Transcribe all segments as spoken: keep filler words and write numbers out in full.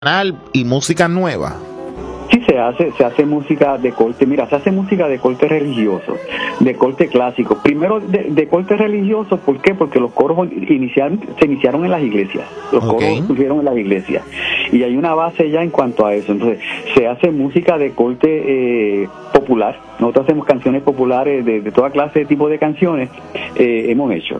y música nueva. Sí, se hace, se hace música de corte, mira, se hace música de corte religioso, de corte clásico. Primero de, de corte religioso, ¿por qué? Porque los coros iniciaron, se iniciaron en las iglesias, los Okay. coros surgieron en las iglesias, y hay una base ya en cuanto a eso. Entonces, se hace música de corte eh, popular. Nosotros hacemos canciones populares de, de toda clase de tipo de canciones, eh, hemos hecho.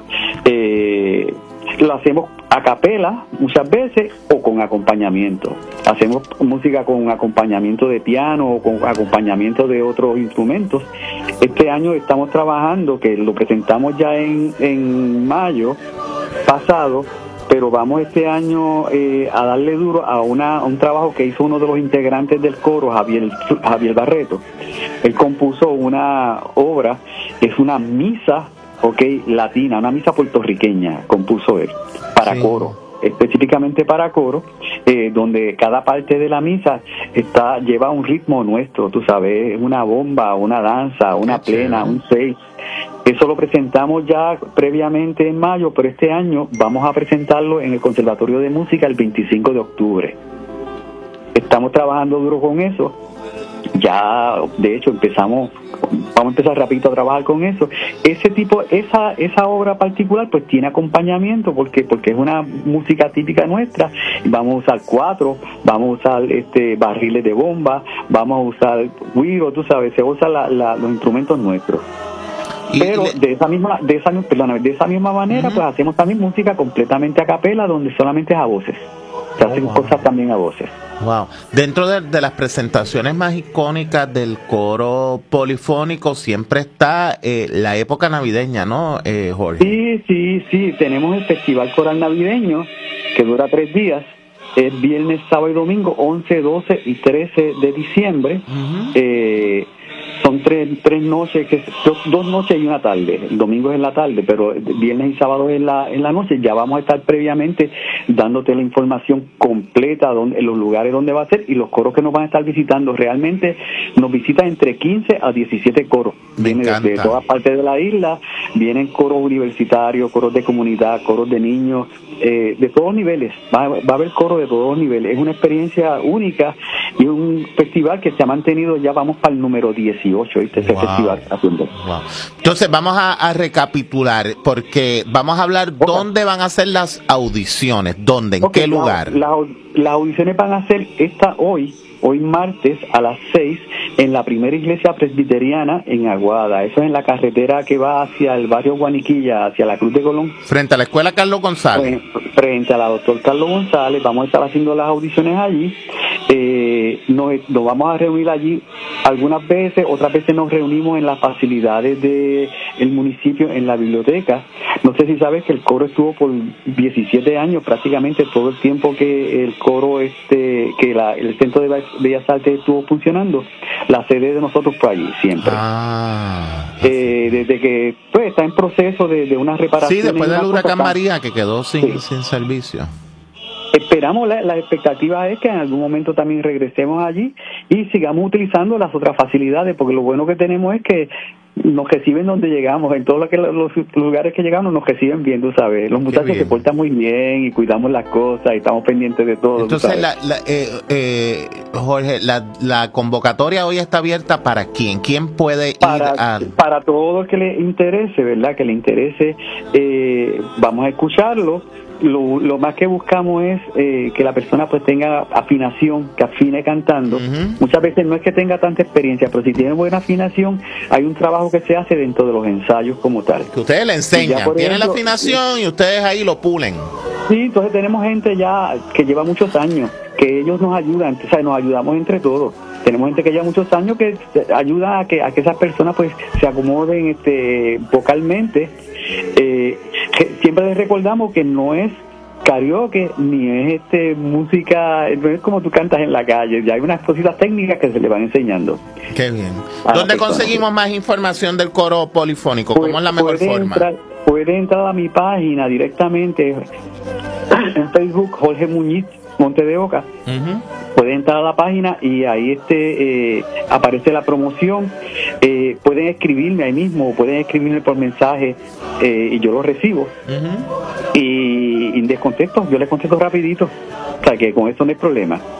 Eh, lo hacemos a capela muchas veces o con acompañamiento. Hacemos música con acompañamiento de piano o con acompañamiento de otros instrumentos. Este año estamos trabajando, que lo presentamos ya en, en mayo pasado, pero vamos este año eh, a darle duro a, una, a un trabajo que hizo uno de los integrantes del coro, Javier, Javier Barreto. Él compuso una obra, es una misa, okay, latina, una misa puertorriqueña, compuso él, para sí. coro, específicamente para coro, eh, donde cada parte de la misa está lleva un ritmo nuestro, tú sabes, una bomba, una danza, una Qué plena, chévere. Un seis. Eso lo presentamos ya previamente en mayo, pero este año vamos a presentarlo en el Conservatorio de Música el veinticinco de octubre. Estamos trabajando duro con eso. Ya, de hecho, empezamos, vamos a empezar rapidito a trabajar con eso. Ese tipo, esa esa obra particular, pues tiene acompañamiento, porque porque es una música típica nuestra. Vamos a usar cuatro, vamos a usar este barriles de bomba, vamos a usar güiro, tú sabes, se usan la, la, los instrumentos nuestros. Pero le... de esa misma, de esa, perdóname, de esa misma manera, uh-huh. pues hacemos también música completamente a capela, donde solamente es a voces. Se hacen oh, wow. cosas también a voces. Wow. Dentro de, de las presentaciones más icónicas del coro polifónico siempre está eh, la época navideña, ¿no, eh, Jorge? Sí, sí, sí. Tenemos el Festival Coral Navideño, que dura tres días. Es viernes, sábado y domingo, once, doce y trece de diciembre. Uh-huh. Eh... Son tres, tres noches, que dos, dos noches y una tarde. El domingo es en la tarde, pero viernes y sábado es en la, en la noche. Ya vamos a estar previamente dándote la información completa donde, en los lugares donde va a ser y los coros que nos van a estar visitando. Realmente nos visitan entre quince a diecisiete coros. Vienen de todas partes de la isla, vienen coros universitarios, coros de comunidad, coros de niños, eh, de todos niveles. Va, va a haber coros de todos niveles. Es una experiencia única y un festival que se ha mantenido, ya vamos para el número dieciocho, ¿viste? Ese wow. festival haciendo. Wow. Entonces vamos a, a recapitular, porque vamos a hablar okay. dónde van a ser las audiciones, dónde, en okay, qué lugar. La, la, las audiciones van a ser esta hoy, hoy martes a las seis, en la primera iglesia presbiteriana en Aguada. Eso es en la carretera que va hacia el barrio Guaniquilla, hacia la Cruz de Colón. Frente a la escuela Carlos González. Frente a la doctor Carlos González. Vamos a estar haciendo las audiciones allí. Eh, nos, nos vamos a reunir allí algunas veces, otras veces nos reunimos en las facilidades del municipio, en la biblioteca. No sé si sabes que el coro estuvo por diecisiete años, prácticamente todo el tiempo que el coro, este, que la, el Centro de Bellas Artes estuvo funcionando. La sede de nosotros fue allí siempre. Ah, eh, desde que pues está en proceso de, de una reparación. Sí, después del huracán María, que quedó sin, sí. sin servicio. Esperamos, la, la expectativa es que en algún momento también regresemos allí y sigamos utilizando las otras facilidades, porque lo bueno que tenemos es que nos reciben donde llegamos, en todos los, que, los lugares que llegamos nos reciben bien, tú sabes. Los muchachos se portan muy bien y cuidamos las cosas y estamos pendientes de todo. Entonces, la, la, eh, eh, Jorge, la, la convocatoria hoy está abierta ¿para quién? ¿Quién puede para, ir a...? Para todo el que le interese, ¿verdad? Que le interese, eh, vamos a escucharlo. Lo, lo más que buscamos es eh, que la persona pues tenga afinación, que afine cantando. Uh-huh. Muchas veces no es que tenga tanta experiencia, pero si tiene buena afinación, hay un trabajo que se hace dentro de los ensayos como tal. Que ustedes le enseñan, tienen la afinación y ustedes ahí lo pulen. Sí, entonces tenemos gente ya que lleva muchos años, que ellos nos ayudan, o sea, nos ayudamos entre todos. Tenemos gente que lleva muchos años que ayuda a que a que esas personas pues se acomoden este vocalmente. Eh, que siempre les recordamos que no es karaoke ni es este música, no es como tú cantas en la calle, ya hay unas cositas técnicas que se le van enseñando. Qué bien. ¿Dónde conseguimos más información del coro polifónico? ¿Cómo es la mejor puede forma? Entrar, puede entrar a mi página directamente en Facebook, Jorge Muñiz Monte de Oca. Uh-huh. pueden entrar a la página y ahí este eh, aparece la promoción. Eh, pueden escribirme ahí mismo, pueden escribirme por mensaje eh, y yo lo recibo. Uh-huh. Y, y les contesto, yo les contesto rapidito. O sea que con eso no hay problema.